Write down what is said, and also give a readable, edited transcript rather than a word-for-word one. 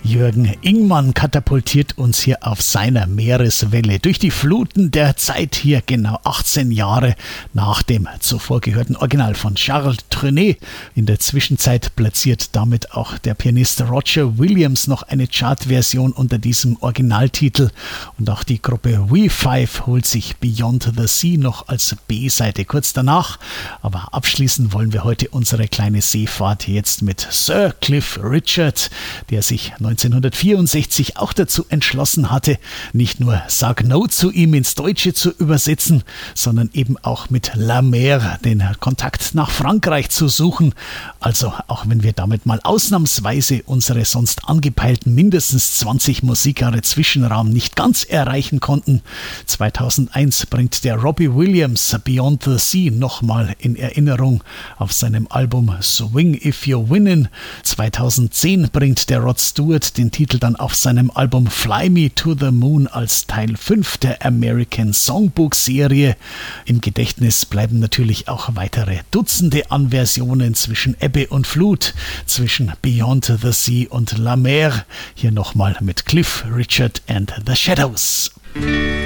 Jürgen Ingmann katapultiert uns hier auf seiner Meereswelle durch die Fluten der Zeit hier genau 18 Jahre nach dem zuvor gehörten Original von Charles Trenet. In der Zwischenzeit platziert damit auch der Pianist Roger Williams noch eine Chartversion unter diesem Originaltitel und auch die Gruppe We5 holt sich Beyond the Sea noch als B-Seite kurz danach. Aber abschließen wollen wir heute unsere kleine Seefahrt jetzt mit Sir Cliff Richard, der sich 1964 auch dazu entschlossen hatte, nicht nur Sag No zu ihm ins Deutsche zu übersetzen, sondern eben auch mit La Mer den Kontakt nach Frankreich zu suchen. Also auch wenn wir damit mal ausnahmsweise unsere sonst angepeilten mindestens 20 Musikjahre Zwischenraum nicht ganz erreichen konnten, 2001 bringt der Robbie Williams Beyond the Sea nochmal in Erinnerung auf seinem Album Swing If You're Winnin'. 2010 bringt der Rod Stewart den Titel dann auf seinem Album Fly Me to the Moon als Teil 5 der American Songbook Serie. Im Gedächtnis bleiben natürlich auch weitere Dutzende an Versionen zwischen Ebbe und Flut, zwischen Beyond the Sea und La Mer. Hier nochmal mit Cliff Richard and the Shadows.